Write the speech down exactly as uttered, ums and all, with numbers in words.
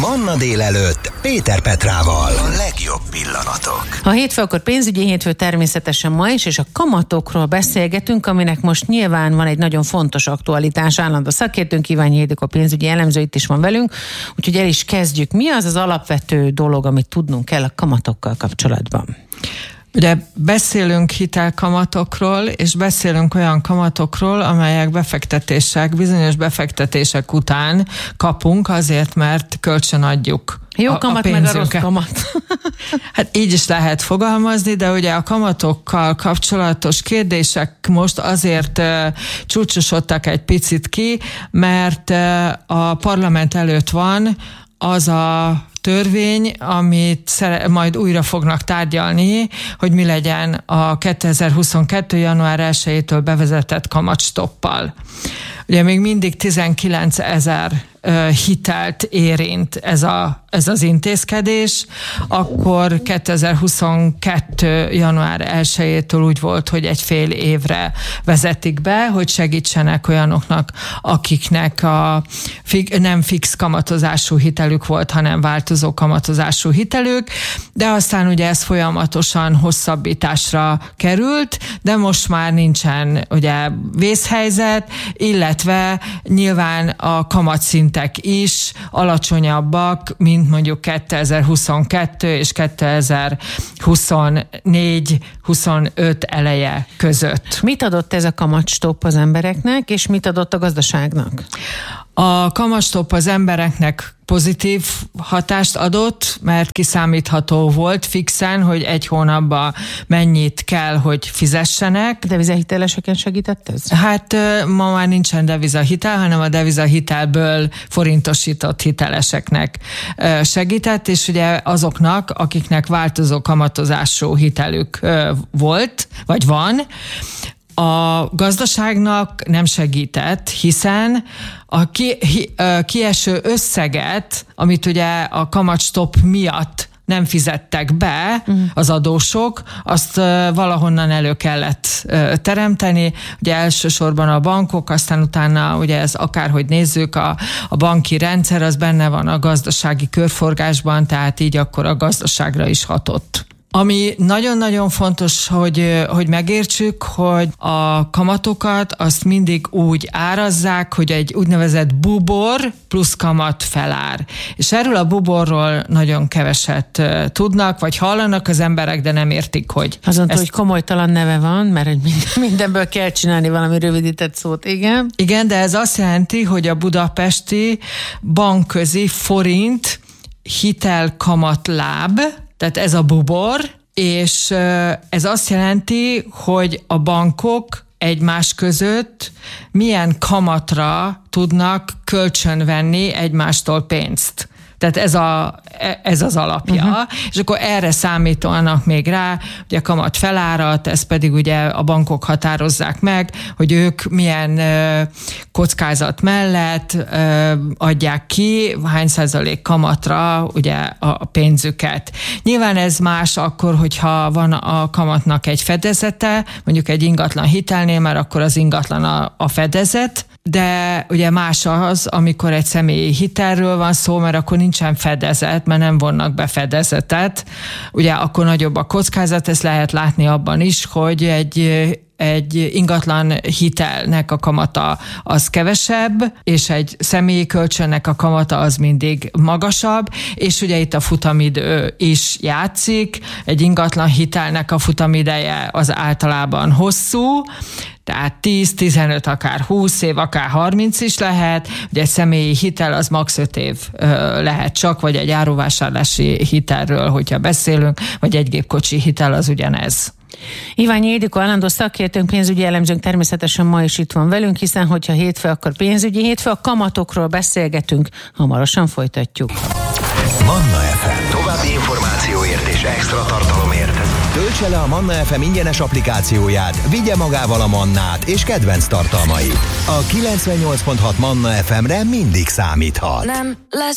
Manna délelőtt Péter Petrával. A legjobb pillanatok. Ha hétfő, akkor pénzügyi hétfő természetesen ma is, és a kamatokról beszélgetünk, aminek most nyilván van egy nagyon fontos aktualitás. Állandó szakértőnk Iványi Ildikó pénzügyi elemző itt is van velünk, úgyhogy el is kezdjük. Mi az az alapvető dolog, amit tudnunk kell a kamatokkal kapcsolatban? Ugye beszélünk hitelkamatokról, és beszélünk olyan kamatokról, amelyek befektetések, bizonyos befektetések után kapunk azért, mert kölcsönadjuk jó a, kamat, a meg a rossz kamat. Hát így is lehet fogalmazni, de ugye a kamatokkal kapcsolatos kérdések most azért uh, csúcsosodtak egy picit ki, mert uh, a parlament előtt van az a törvény, amit szere- majd újra fognak tárgyalni, hogy mi legyen a kétezer-huszonkettő. január elsejétől bevezetett kamatstoppal. Ugye még mindig tizenkilencezer uh, hitelt érint ez, a, ez az intézkedés, akkor kétezer-huszonkettő. január elsejétől úgy volt, hogy egy fél évre vezetik be, hogy segítsenek olyanoknak, akiknek a fi- nem fix kamatozású hitelük volt, hanem változó kamatozású hitelük, de aztán ugye ez folyamatosan hosszabbításra került, de most már nincsen ugye vészhelyzet, illetve nyilván a kamatszintek is alacsonyabbak, mint mondjuk kétezer-huszonkettő és kétezer-huszonnégy huszonöt eleje között. Mit adott ez a kamatstopp az embereknek, és mit adott a gazdaságnak? A kamatstopp az embereknek pozitív hatást adott, mert kiszámítható volt fixen, hogy egy hónapban mennyit kell, hogy fizessenek. Devizahiteleseken segített ez? Hát ma már nincsen devizahitel, hanem a devizahitelből forintosított hiteleseknek segített, és ugye azoknak, akiknek változó kamatozású hitelük volt, vagy van, a gazdaságnak nem segített, hiszen a ki, hi, kieső összeget, amit ugye a kamatstopp miatt nem fizettek be az adósok, azt valahonnan elő kellett teremteni. Ugye elsősorban a bankok, aztán utána ugye ez akárhogy nézzük, a, a banki rendszer az benne van a gazdasági körforgásban, tehát így akkor a gazdaságra is hatott. Ami nagyon-nagyon fontos, hogy, hogy megértsük, hogy a kamatokat azt mindig úgy árazzák, hogy egy úgynevezett bubor plusz kamat felár. És erről a buborról nagyon keveset tudnak, vagy hallanak az emberek, de nem értik, hogy... Azon, ezt... hogy komolytalan neve van, mert mindenből kell csinálni valami rövidített szót, igen. Igen, de ez azt jelenti, hogy a budapesti bankközi forint hitelkamatláb, tehát ez a bubor, és ez azt jelenti, hogy a bankok egymás között milyen kamatra tudnak kölcsönvenni egymástól pénzt. Tehát ez, a, ez az alapja. Uh-huh. És akkor erre számítanak még rá, ugye a kamat felárat, ezt pedig ugye a bankok határozzák meg, hogy ők milyen ö, kockázat mellett ö, adják ki, hány százalék kamatra ugye a pénzüket. Nyilván ez más akkor, hogyha van a kamatnak egy fedezete, mondjuk egy ingatlan hitelnél, mert akkor az ingatlan a, a fedezet, de ugye más az, amikor egy személyi hitelről van szó, mert akkor nincsen fedezet, mert nem vonnak be fedezetet. Ugye akkor nagyobb a kockázat, ezt lehet látni abban is, hogy egy egy ingatlan hitelnek a kamata az kevesebb, és egy személyi kölcsönnek a kamata az mindig magasabb, és ugye itt a futamidő is játszik, egy ingatlan hitelnek a futamideje az általában hosszú, tehát tíz, tizenöt, akár húsz év, akár harminc is lehet, ugye egy személyi hitel az max. öt év lehet csak, vagy egy áruvásárlási hitelről, hogyha beszélünk, vagy egy gépkocsi hitel az ugyanez. Iványi Ildikó állandó szakértőnk, pénzügyi elemzőnk természetesen ma is itt van velünk, hiszen hogyha hétfő, akkor pénzügyi hétfő, a kamatokról beszélgetünk, hamarosan folytatjuk. Manna ef em. További információért és extra tartalomért töltse le a Manna ef em ingyenes applikációját, vigye magával a Mannát és kedvenc tartalmait. A kilencvennyolc pont hat Manna ef emre mindig számíthat. Nem lesz